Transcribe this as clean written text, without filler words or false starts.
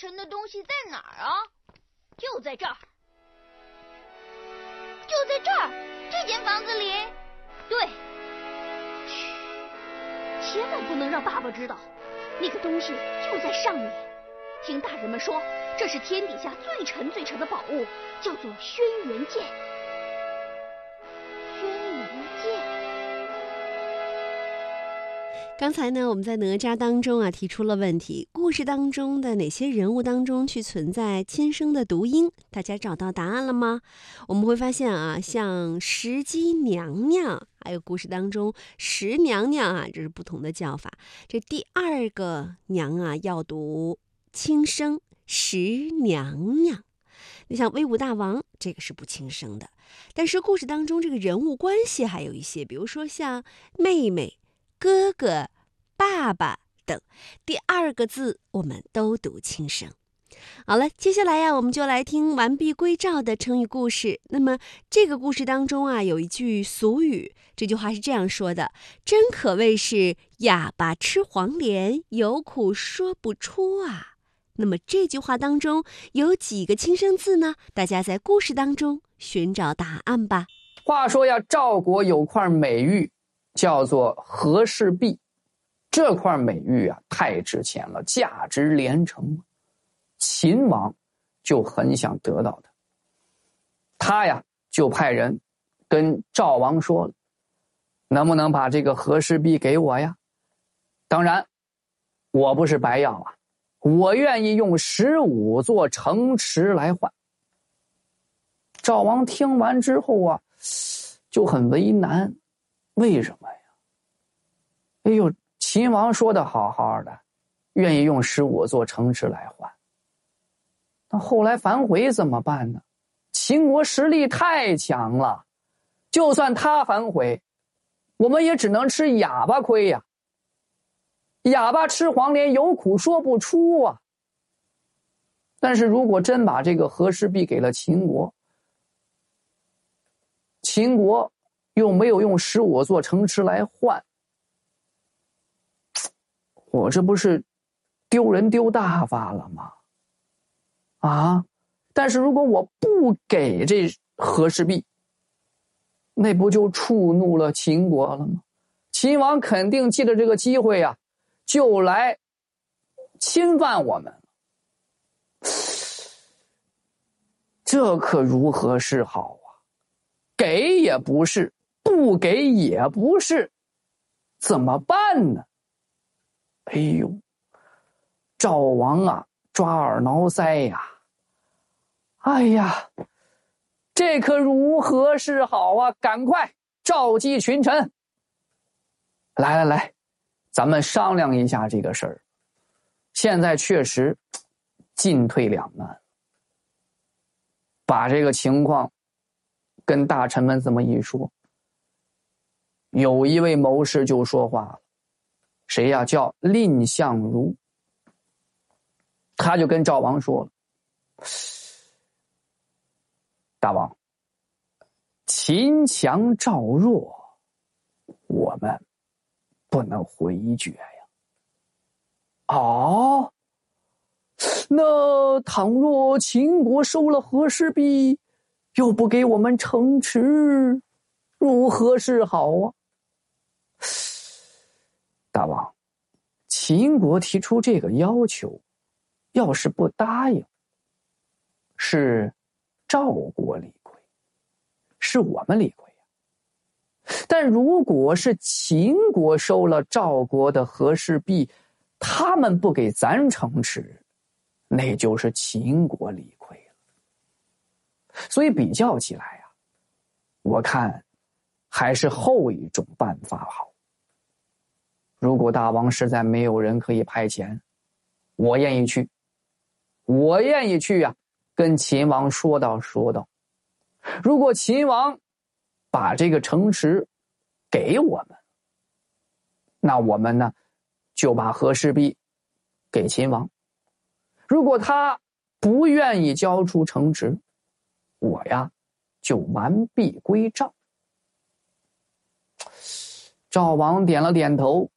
城的东西在哪儿啊？就在这儿，就在这儿，这间房子里。对，嘘，千万不能让爸爸知道，那个东西就在上面。听大人们说，这是天底下最沉最沉的宝物，叫做轩辕剑。轩辕剑。 刚才呢，我们在哪吒当中提出了问题，故事当中的哪些人物当中去存在亲生的读音？大家找到答案了吗？我们会发现像石矶娘娘，还有故事当中石娘娘这是不同的叫法。这第二个娘要读轻声石娘娘。你像威武大王，这个是不轻声的。但是故事当中这个人物关系还有一些，比如说像妹妹、哥哥、爸爸等，第二个字我们都读轻声。好了，接下来我们就来听完璧归赵的成语故事。那么这个故事当中有一句俗语，这句话是这样说的：真可谓是哑巴吃黄连，有苦说不出啊。那么这句话当中有几个轻声字呢？大家在故事当中寻找答案吧。 话说呀，赵国有块美玉叫做和氏璧，这块美玉太值钱了，价值连城。秦王就很想得到它，他就派人跟赵王说了，能不能把这个和氏璧给我呀？当然我不是白要我愿意用15座城池来换。赵王听完之后就很为难，为什么呀？哎呦，秦王说的好好的，愿意用15座城池来换，那后来反悔怎么办呢？秦国实力太强了，就算他反悔，我们也只能吃哑巴亏呀。哑巴吃黄连，有苦说不出啊。但是如果真把这个和氏璧给了秦国，秦国又没有用15座城池来换，我这不是丢人丢大发了吗？但是如果我不给这和氏璧，那不就触怒了秦国了吗？秦王肯定借着这个机会就来侵犯我们，这可如何是好啊？给也不是，不给也不是，怎么办呢？哎呦，赵王抓耳挠腮哎呀，这可如何是好啊？赶快召集群臣，来，咱们商量一下这个事儿。现在确实进退两难，把这个情况跟大臣们这么一说，有一位谋士就说话了，谁呀？叫蔺相如。他就跟赵王说了，大王，秦强赵弱，我们不能回绝呀。那倘若秦国收了和氏璧，又不给我们城池，如何是好啊？大王，秦国提出这个要求，要是不答应，是赵国理亏，是我们理亏呀。但如果是秦国收了赵国的和氏璧，他们不给咱城池，那就是秦国理亏了。所以比较起来我看还是后一种办法好。如果大王实在没有人可以派遣，我愿意去，跟秦王说道。如果秦王把这个城池给我们，那我们呢就把和氏璧给秦王。如果他不愿意交出城池，我就完璧归赵。赵王点了点头，